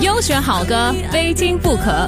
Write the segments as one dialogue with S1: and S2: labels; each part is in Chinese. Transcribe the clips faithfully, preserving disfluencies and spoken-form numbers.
S1: 优选好歌，非听不可。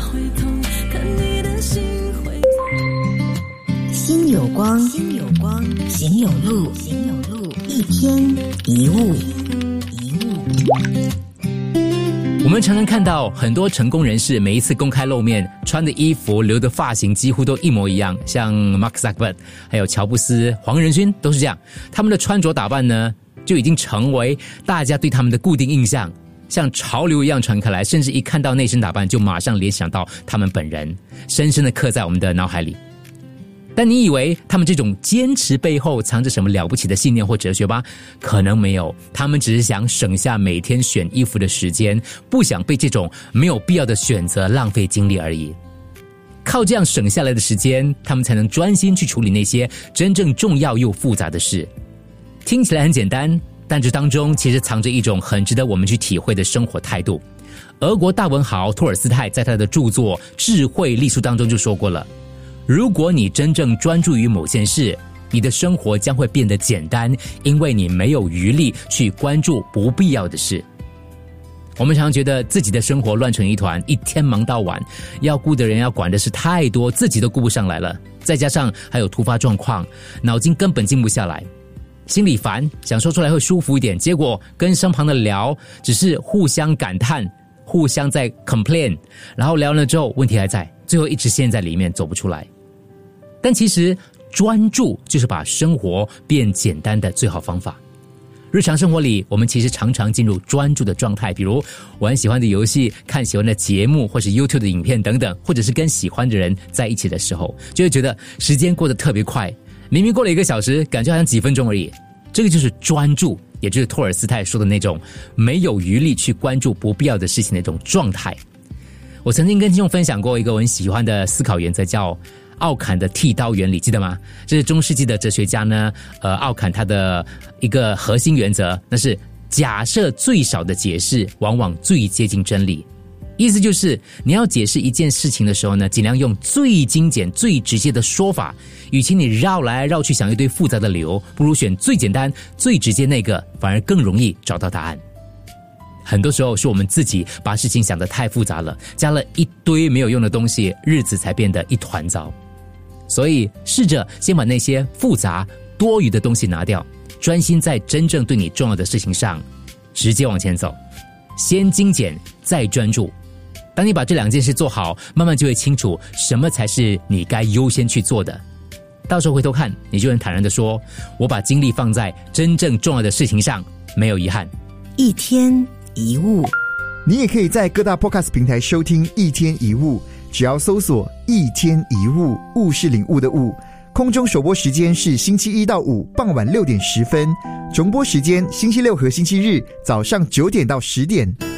S2: 心有光，心有光，行有路，行有路，一天一物，一物。
S3: 我们常常看到很多成功人士，每一次公开露面，穿的衣服、留的发型几乎都一模一样，像 Mark Zuckerberg 还有乔布斯、黄仁勋都是这样。他们的穿着打扮呢，就已经成为大家对他们的固定印象，像潮流一样传开来，甚至一看到内身打扮就马上联想到他们本人，深深的刻在我们的脑海里。但你以为他们这种坚持背后藏着什么了不起的信念或哲学吗？可能没有，他们只是想省下每天选衣服的时间，不想被这种没有必要的选择浪费精力而已。靠这样省下来的时间，他们才能专心去处理那些真正重要又复杂的事。听起来很简单，但这当中其实藏着一种很值得我们去体会的生活态度。俄国大文豪托尔斯泰在他的著作《智慧力书》当中就说过了，如果你真正专注于某件事，你的生活将会变得简单，因为你没有余力去关注不必要的事。我们常常觉得自己的生活乱成一团，一天忙到晚，要顾的人要管的事太多，自己都顾不上来了，再加上还有突发状况，脑筋根本静不下来，心里烦，想说出来会舒服一点，结果跟身旁的聊只是互相感叹，互相在 complain， 然后聊了之后问题还在，最后一直陷在里面走不出来。但其实专注就是把生活变简单的最好方法。日常生活里，我们其实常常进入专注的状态，比如玩喜欢的游戏、看喜欢的节目，或是 YouTube 的影片等等，或者是跟喜欢的人在一起的时候，就会觉得时间过得特别快，明明过了一个小时，感觉好像几分钟而已。这个就是专注，也就是托尔斯泰说的那种没有余力去关注不必要的事情的一种状态。我曾经跟听众分享过一个我很喜欢的思考原则，叫奥坎的剃刀原理，记得吗？这是中世纪的哲学家呢，呃，奥坎他的一个核心原则，那是假设最少的解释往往最接近真理。意思就是你要解释一件事情的时候呢，尽量用最精简最直接的说法，与其你绕来绕去想一堆复杂的理由，不如选最简单最直接那个，反而更容易找到答案。很多时候是我们自己把事情想得太复杂了，加了一堆没有用的东西，日子才变得一团糟。所以试着先把那些复杂多余的东西拿掉，专心在真正对你重要的事情上，直接往前走。先精简再专注，当你把这两件事做好，慢慢就会清楚什么才是你该优先去做的。到时候回头看，你就能坦然地说，我把精力放在真正重要的事情上，没有遗憾。
S2: 一天一物，
S4: 你也可以在各大 Podcast 平台收听一天一物，只要搜索一天一物，物是领悟的物。空中首播时间是星期一到五傍晚六点十分，重播时间星期六和星期日早上九点到十点。